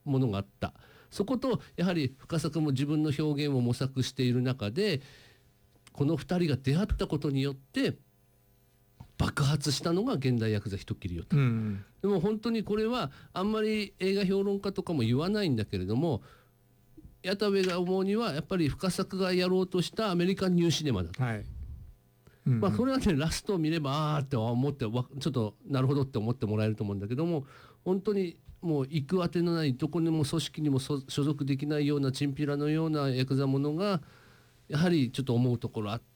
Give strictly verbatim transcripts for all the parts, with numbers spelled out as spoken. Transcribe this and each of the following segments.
ものがあった。そことやはり深作も自分の表現を模索している中で、このふたりが出会ったことによって爆発したのが現代ヤクザ人斬りよと、うん、でも本当にこれはあんまり映画評論家とかも言わないんだけれども、矢田部が思うにはやっぱり深作がやろうとしたアメリカンニューシネマだと、はい、うん、まあそれはねラストを見ればあーって思ってちょっとなるほどって思ってもらえると思うんだけども、本当にもう行くあてのないどこにも組織にも所属できないようなチンピラのようなヤクザものがやはりちょっと思うところあって、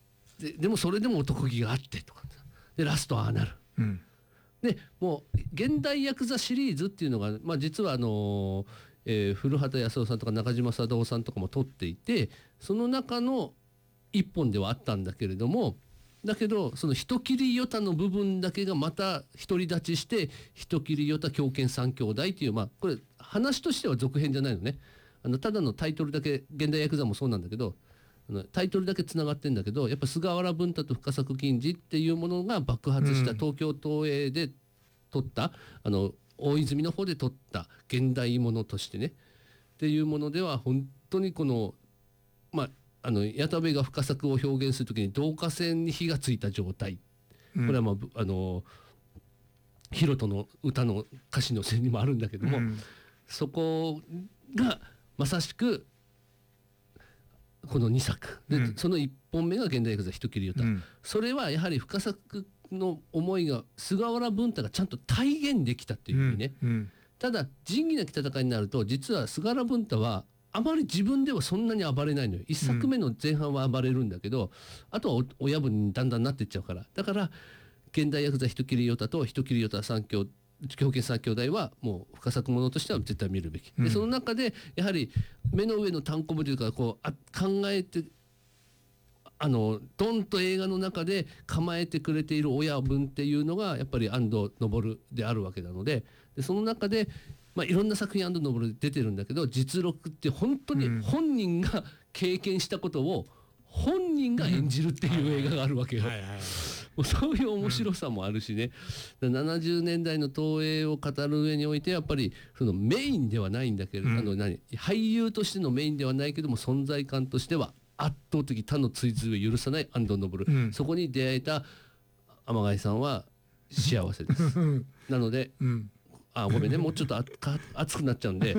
でもそれでも男気があってとかでラストはああなる、うん、でもう現代ヤクザシリーズっていうのが、まあ、実はあの、えー、古畑康夫さんとか中島貞夫さんとかも撮っていて、その中の一本ではあったんだけれども、だけどその人斬りヨタの部分だけがまた独り立ちして人斬りヨタ狂犬三兄弟っていう、まあこれ話としては続編じゃないのね。あのただのタイトルだけ、現代ヤクザもそうなんだけど、あのタイトルだけつながってんだけど、やっぱ菅原文太と深作金次っていうものが爆発した、東京東映で撮った、あの大泉の方で撮った現代ものとしてねっていうものでは、本当にこのまああの矢田部が深作を表現するときに導火線に火がついた状態、うん、これは、まあ、あのヒロトの歌の歌詞のせいにもあるんだけども、うん、そこがまさしくこのにさくで、うん、そのいっぽんめが現代ヤクザ人斬りヨタ、うん、それはやはり深作の思いが菅原文太がちゃんと体現できたっていうふうにね、うんうん、ただ仁義なき戦いになると実は菅原文太はあまり自分ではそんなに暴れないのよ。一作目の前半は暴れるんだけど、うん、あとは親分にだんだんなっていっちゃうから、だから現代ヤクザ人斬りヨタと人斬りヨタ三兄狂犬三兄弟はもう深作ものとしては絶対見るべき、うん、でその中でやはり目の上の単行部というかこうあ考えてあのドンと映画の中で構えてくれている親分っていうのがやっぱり安藤昇であるわけなので、でその中でまあ、いろんな作品安藤昇出てるんだけど、実録って本当に本人が経験したことを本人が演じるっていう映画があるわけよ。もうそういう面白さもあるしね、うん、ななじゅうねんだいの東映を語る上においてやっぱりそのメインではないんだけれど、うん、あの何俳優としてのメインではないけども存在感としては圧倒的他の追随を許さない安藤昇、うん、そこに出会えた天貝さんは幸せです。なので、うんあごめんねもうちょっとあか熱くなっちゃうんでだ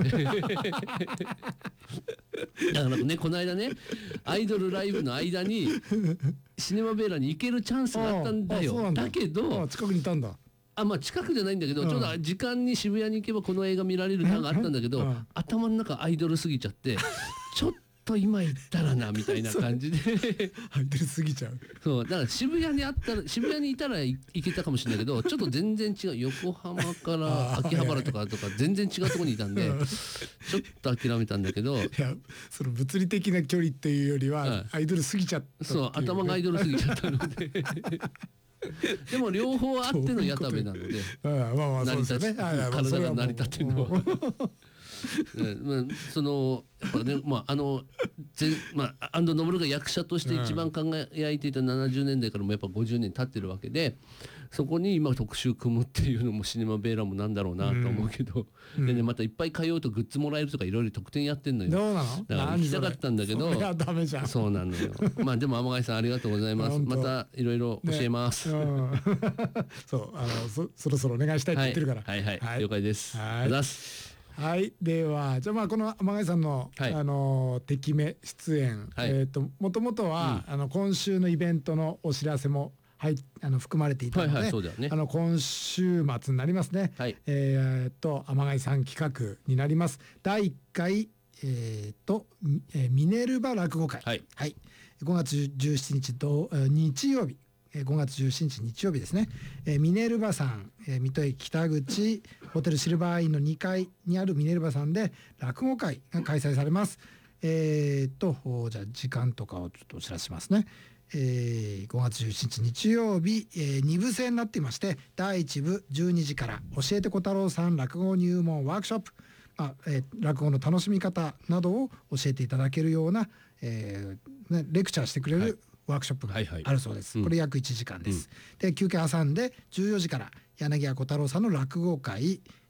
からねこの間ねアイドルライブの間にシネマベーラに行けるチャンスがあったんだよ。だけど近くにいたんだ。 あまあ近くじゃないんだけど、うん、ちょうど時間に渋谷に行けばこの映画見られるのがあったんだけど、うん、頭の中アイドルすぎちゃってちょっと今行ったらなみたいな感じでアイドルすぎちゃう。 そうだから渋谷にあったら渋谷にいたら行けたかもしれないけどちょっと全然違う横浜から秋葉原とかとか全然違うところにいたんでちょっと諦めたんだけど、いやその物理的な距離っていうよりはアイドルすぎちゃった、 そう頭がアイドルすぎちゃったのででも両方あっての矢田部なので成り立ち体が成り立ってるのはまあ、そのやっぱね、まああのぜまあ、安藤昇が役者として一番輝いていたななじゅうねんだいからもやっぱごじゅうねん経ってるわけで、そこに今特集組むっていうのもシネマベーラもなんだろうなと思うけど、うん、でねまたいっぱい通うとグッズもらえるとかいろいろ特典やってんのよ。 どうなの？ だから行きたかったんだけどそれはダメじゃん。そうなのよ。まあでも天貝さんありがとうございます。またいろいろ教えます、ねうん、 そうあの そ, そろそろお願いしたいって言ってるから、 はい、はいはいはい了解です。ありがとうございます。 はい、ではじゃあまあこの天貝さんの、はい、あの敵目出演、はい、えっ、ー、ともともとは、うん、あの今週のイベントのお知らせもはいあの含まれていたので、はいはいそうだよね、あの今週末になりますね。はい、えっ、ー、と天貝さん企画になりますだいいっかいえっ、ー、と、えー、ミネルヴァ落語会、はいはい、ごがつじゅうしちにち土日曜日。ごがつじゅうしちにち日曜日ですね、えー、ミネルヴァさん、えー、水戸駅北口ホテルシルバーインのにかいにあるミネルヴァさんで落語会が開催されます。えー、っとじゃあ時間とかをちょっとお知らせしますね。えー、ごがつじゅうしちにち日曜日、えー、にぶ制になっていまして、だいいちぶじゅうにじから教えて小太郎さん落語入門ワークショップ、あえー、落語の楽しみ方などを教えていただけるような、えーね、レクチャーしてくれる、はいワークショップがあるそうです、はいはい、これ約いちじかんです、うん、で休憩挟んでじゅうよじから柳家小太郎さんの落語会、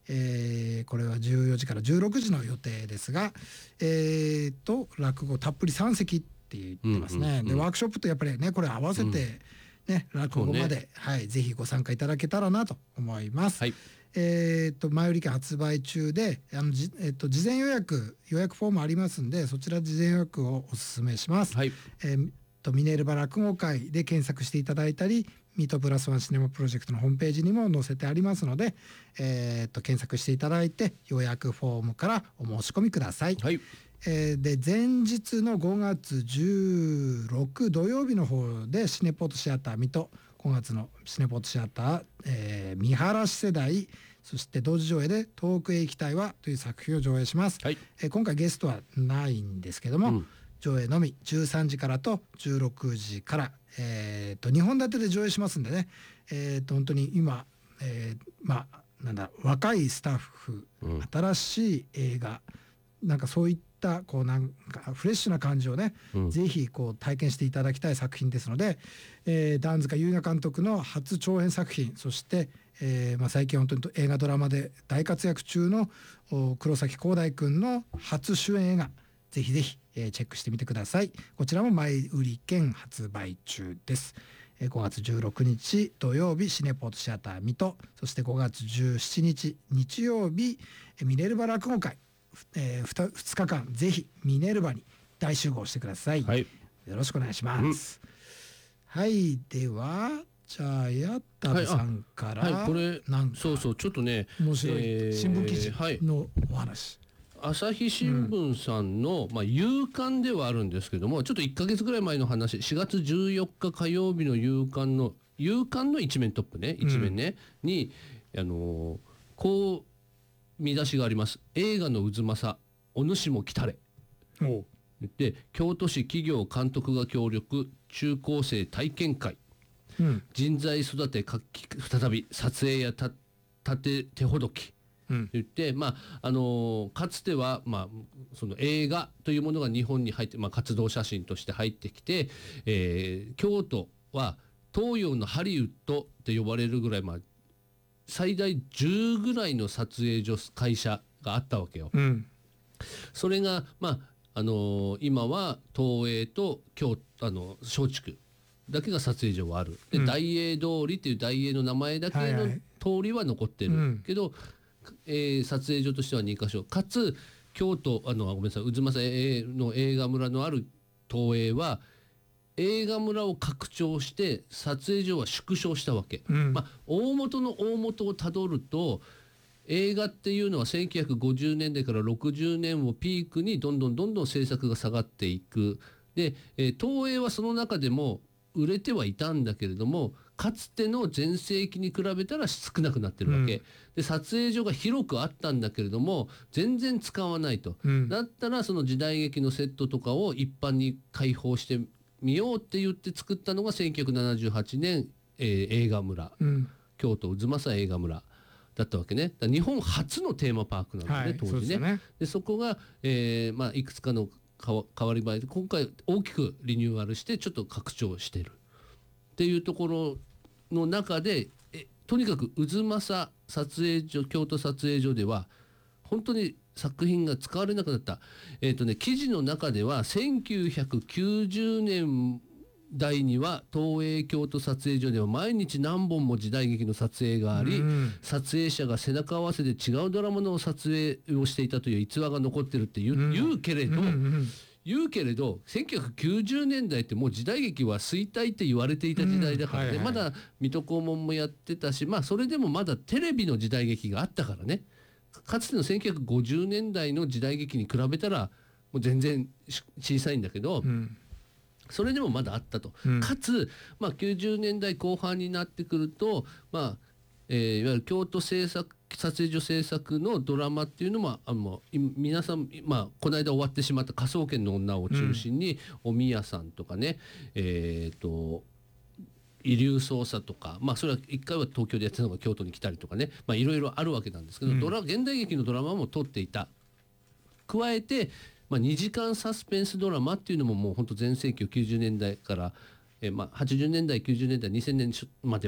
えー、これはじゅうよじからじゅうろくじの予定ですが、えー、と落語たっぷりさん席って言ってますね、うんうんうん、でワークショップとやっぱりねこれ合わせて、ね、うん、落語まで、ね、はい、ぜひご参加いただけたらなと思います。はい、えー、と前売り券発売中であのじ、えー、と事前予約予約フォームありますんでそちら事前予約をお勧めします。はい、えー、とミネルヴァ落語会で検索していただいたりミートプラスワンシネマプロジェクトのホームページにも載せてありますので、えー、と検索していただいて予約フォームからお申し込みください。はい、えー、で前日のごがつじゅうろく土曜日の方でシネポートシアター水戸ごがつのシネポートシアター、えー、見晴らし世代そして同時上映で遠くへ行きたいわという作品を上映します。はい、えー、今回ゲストはないんですけども、うん、上映のみじゅうさんじからとじゅうろくじから、えー、とにほん立てで上映しますんでね、えー、と本当に今、えー、まあなんだ若いスタッフ、うん、新しい映画なんかそういったこうなんかフレッシュな感じをね、うん、ぜひこう体験していただきたい作品ですので、えー、壇塚優也監督の初長編作品そして、えーまあ、最近本当に映画ドラマで大活躍中の黒崎光大君の初主演映画ぜひぜひ、えー、チェックしてみてください。こちらも前売り券発売中です。えー、ごがつじゅうろくにち土曜日シネポートシアター水戸そしてごがつじゅうしちにち日曜日ミネルヴァ落語会、えー、ふつかかんぜひミネルヴァに大集合してください。はい、よろしくお願いします。うん、はいではじゃあやったべさんから、はいはい、 これなんかそうそうちょっとね面白い新聞記事のお話、 はい、朝日新聞さんの、うん、まあ、夕刊ではあるんですけどもちょっといっかげつぐらい前の話しがつじゅうよっか火曜日の夕刊の夕刊の一面トップね一面ね、うん、にあのこう見出しがあります。映画の渦政お主も来たれで京都市企業監督が協力中高生体験会、うん、人材育て活気再び撮影やた立て手ほどきと言って、うん、まああのかつては、まあ、その映画というものが日本に入って、まあ、活動写真として入ってきて、えー、京都は東洋のハリウッドって呼ばれるぐらい、まあ、最大じゅうぐらいの撮影所会社があったわけよ。うん、それが、まああのー、今は東映と京あの松竹だけが撮影所はあるで、うん、大映通りっていう大映の名前だけの通りは残ってる、はいはい、けど、えー、撮影所としてはにかしょかつ京都あのごめんなさい渦政の映画村のある東映は映画村を拡張して撮影所は縮小したわけ、うん、まあ、大元の大元をたどると映画っていうのはせんきゅうひゃくごじゅうねんだいからろくじゅうねんをピークにどんどんどんどん制作が下がっていくで、えー、東映はその中でも売れてはいたんだけれどもかつての全盛期に比べたら少なくなってるわけ、うん、で撮影所が広くあったんだけれども全然使わないと、うん、だったらその時代劇のセットとかを一般に開放してみようって言って作ったのがせんきゅうひゃくななじゅうはちねん、えー、映画村、うん、京都渦政映画村だったわけね。だ日本初のテーマパークなんですね、はい、当時ね。 そ, ねでそこが、えーまあ、いくつかの変わり映えで今回大きくリニューアルしてちょっと拡張してるっていうところの中でえとにかく渦政撮影所京都撮影所では本当に作品が使われなくなった、えーとね、記事の中ではせんきゅうひゃくきゅうじゅうねんだいには東映京都撮影所では毎日何本も時代劇の撮影があり、うん、撮影者が背中合わせで違うドラマの撮影をしていたという逸話が残ってるって言う、うん、言うけれど、うんうん、言うけれどせんきゅうひゃくきゅうじゅうねんだいってもう時代劇は衰退って言われていた時代だからね、うんはいはい、まだ水戸黄門もやってたし、まあ、それでもまだテレビの時代劇があったからねかつてのせんきゅうひゃくごじゅうねんだいの時代劇に比べたらもう全然小さいんだけど、うん、それでもまだあったと、うん、かつ、まあ、きゅうじゅうねんだいこう半になってくると、まあえー、いわゆる京都制作撮影所制作のドラマっていうのもあの皆さん、まあ、この間終わってしまった科捜研の女を中心に、うん、おみやさんとかねえっ、ー、と遺留捜査とか、まあ、それは一回は東京でやってたのが京都に来たりとかね、まあ、いろいろあるわけなんですけど、うん、ドラ現代劇のドラマも撮っていた加えて、まあ、にじかんサスペンスドラマっていうのももう本当全盛期をきゅうじゅうねんだいから、えー、まあはちじゅうねんだいきゅうじゅうねんだいにせんねんまでは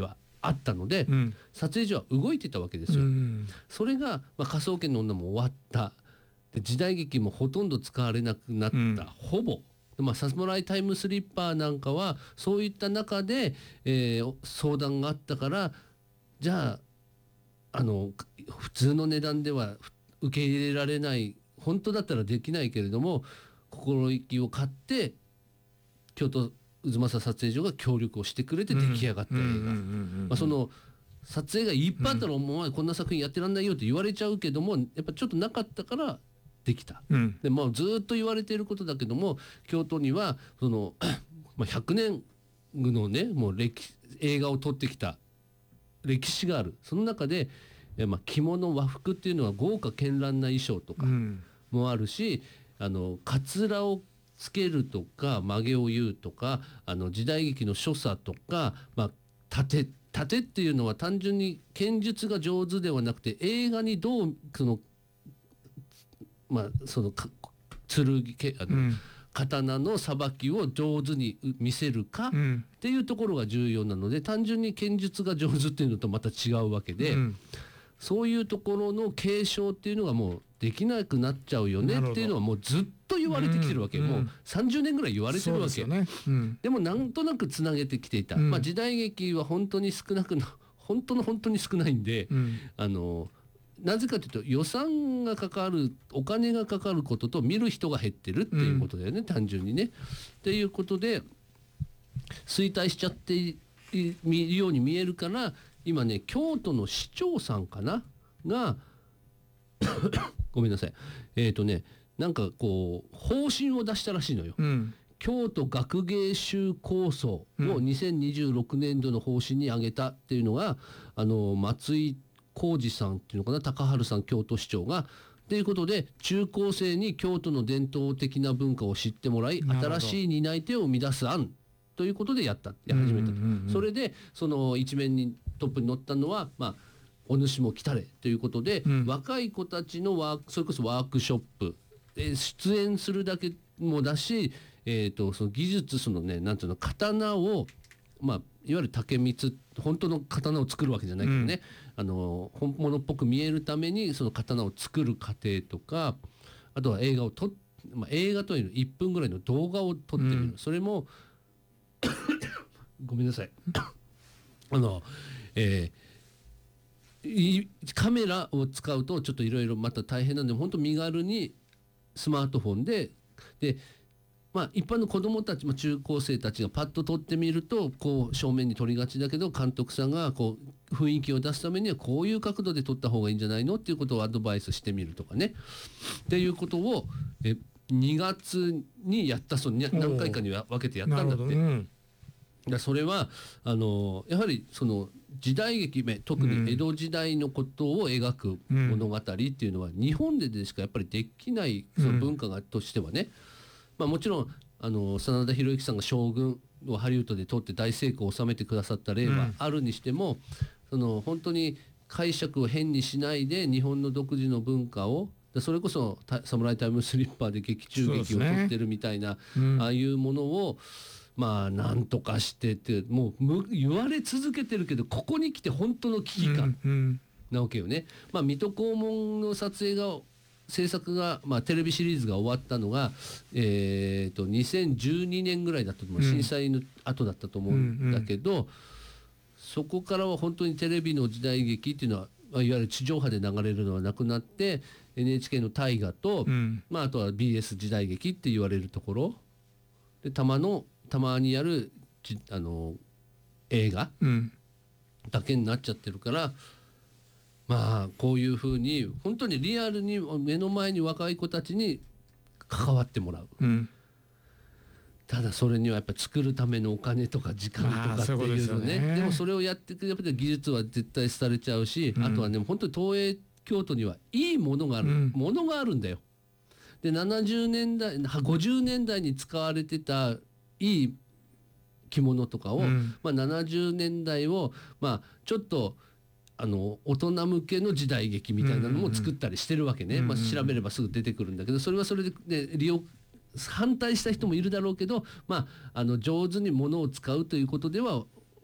あったので、うん、撮影所は動いてたわけですよ。うん、それが、まあ、科捜研の女も終わった。で時代劇もほとんど使われなくなった、うん、ほぼ。まあ、サムライタイムスリッパーなんかはそういった中で、えー、相談があったからじゃあ、あの普通の値段では受け入れられない本当だったらできないけれども心意気を買って京都渦政撮影所が協力をしてくれて出来上がった映画。その撮影がいっぱいあったら、うん、もうこんな作品やってらんないよって言われちゃうけどもやっぱちょっとなかったからできた、うん、で、まあ、ずっと言われていることだけども京都にはその、まあ、ひゃくねんのねもう歴映画を撮ってきた歴史がある。その中で、まあ、着物和服っていうのは豪華絢爛な衣装とかもあるし、うん、あのカツラをつけるとか曲げを言うとかあの時代劇の所作とか、まあ、盾盾っていうのは単純に剣術が上手ではなくて映画にどうそのまあその剣あの、うん、刀のさばきを上手に見せるかっていうところが重要なので、単純に剣術が上手っていうのとまた違うわけで、うん、そういうところの継承っていうのがもうできなくなっちゃうよねっていうのはもうずっと言われてきてるわけ、うん、もうさんじゅうねんぐらい言われてるわけ で,、ねうん、でもなんとなくつなげてきていた、うんまあ、時代劇は本当に少なくな本当の本当に少ないんで、うん、あのなぜかというと予算がかかるお金がかかることと見る人が減ってるっていうことだよね、うん、単純にね。っていうことで衰退しちゃっているように見えるから今ね京都の市長さんかながごめんなさいえっ、ー、とねなんかこう方針を出したらしいのよ、うん、京都学芸集構想をにせんにじゅうろくねんどの方針に挙げたっていうのが、うん、あの松井浩二さんっていうのかな高春さん京都市長がということで中高生に京都の伝統的な文化を知ってもらい新しい担い手を生み出す案ということでやったや始めたと、うんうんうん、それでその一面にトップに載ったのはまあお主も来たれということで、うん、若い子たちのワークそれこそワークショップ出演するだけもだし、えー、とその技術そのねなんていうの刀をまあいわゆる竹光本当の刀を作るわけじゃないけどね、うん、あの本物っぽく見えるためにその刀を作る過程とかあとは映画を撮っ、まあ、映画というのいっぷんぐらいの動画を撮ってみる、うん、それもごめんなさいあの、えー、カメラを使うとちょっといろいろまた大変なんで本当身軽にスマートフォンででまあ、一般の子どもたち、まあ、中高生たちがパッと撮ってみるとこう正面に撮りがちだけど監督さんがこう雰囲気を出すためにはこういう角度で撮った方がいいんじゃないのっていうことをアドバイスしてみるとかねっていうことをえにがつにやったそうに何回かに分けてやったんだって。うん、だそれはあのやはりその時代劇特に江戸時代のことを描く物語っていうのは日本ででしかやっぱりできないその文化がとしてはね、まあ、もちろんあの真田広之さんが将軍をハリウッドで撮って大成功を収めてくださった例はあるにしても、うん、その本当に解釈を変にしないで日本の独自の文化をそれこそサムライタイムスリッパーで劇中劇を撮ってるみたいな、ねうん、ああいうものをまあなんとかしてってもう言われ続けてるけどここに来て本当の危機感なわけよね。まあ、水戸黄門の撮影が制作が、まあ、テレビシリーズが終わったのが、えー、とにせんじゅうにねんぐらいだったと思う、うん、震災の後だったと思うんだけど、うんうん、そこからは本当にテレビの時代劇っていうのは、まあ、いわゆる地上波で流れるのはなくなって エヌエイチケー の大河と、うんまあ、あとは ビーエス 時代劇って言われるところでたまのたまにやるあの映画だけになっちゃってるから、まあこういうふうに本当にリアルに目の前に若い子たちに関わってもらう、うん、ただそれにはやっぱり作るためのお金とか時間とかっていうのね、でもそれをやっていくやっぱり技術は絶対廃れちゃうし、うん、あとはね本当に東映京都にはいいものがある、うん、ものがあるんだよ。でななじゅうねんだいごじゅうねんだいに使われてたいい着物とかを、うんまあ、ななじゅうねんだいを、まあ、ちょっとあの大人向けの時代劇みたいなのも作ったりしてるわけね、うんうんまあ、調べればすぐ出てくるんだけどそれはそれで、ね、利用反対した人もいるだろうけど、まあ、あの上手に物を使うということでは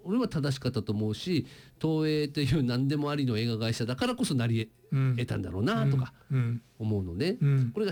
俺は正しかったと思うし、東映という何でもありの映画会社だからこそ成り得たんだろうなとか思うのね、うんうん、これが